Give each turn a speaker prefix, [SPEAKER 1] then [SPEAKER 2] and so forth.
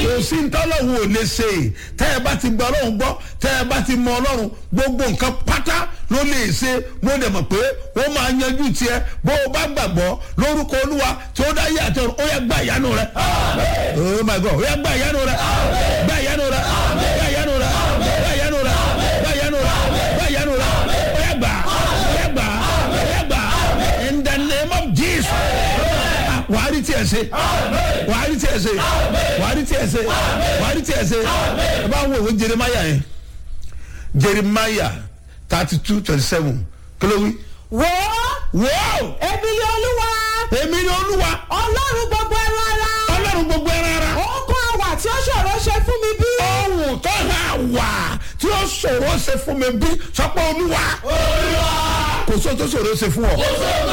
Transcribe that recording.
[SPEAKER 1] kò sí ntọ́lọ́run ò lè ṣe tẹ́ ẹ bá ti gbọ́ ọlọ́run gbọ́ tẹ́ ẹ bá ti mọ ọlọ́run gbogbo nǹkan pátá ló lè ṣe. mo dẹ̀ mọ̀ pé ó máa yanjú tiẹ̀ bó o bá gbàgbọ́ lórúkọ olúwa tí ó dá yé àti ọ̀run. ó yẹ gba ìyanu rẹ. oh my God, ó yẹ gba ìyanu rẹ. gba ìyanu rẹ. gba ìyanu rẹ. gba ìyanu rẹ. gba ìyanu rẹ. gba ìyanu rẹ. ó yẹ gbà. ó yẹ gbà. ó yẹ gbà. in the name of Jesus. wàá rí tiẹ̀ ṣe. wàá rí tiẹ̀ ṣe. wàá rí tiẹ̀ ṣe. wàá rí tiẹ̀ ṣe. ẹ bá wo ìwé Jeremiah yẹn. Jeremiah 32:27 kí ló wí.
[SPEAKER 2] wò
[SPEAKER 1] wò
[SPEAKER 2] èmi ni olúwa.
[SPEAKER 1] èmi ni olúwa.
[SPEAKER 2] ọlọ́run gbogbo ẹran ara.
[SPEAKER 1] ọlọ́run gbogbo ẹran ara.
[SPEAKER 2] ó kó àwà tí ó ṣòro ṣe fún mi bí.
[SPEAKER 1] ohun tó hà wà tí ó ṣòro ṣe fún mi bí sọ pé olúwa.
[SPEAKER 3] Olúwa.
[SPEAKER 1] kò sóhun tó ṣòro ṣe fún ọ.
[SPEAKER 3] Kò sóhun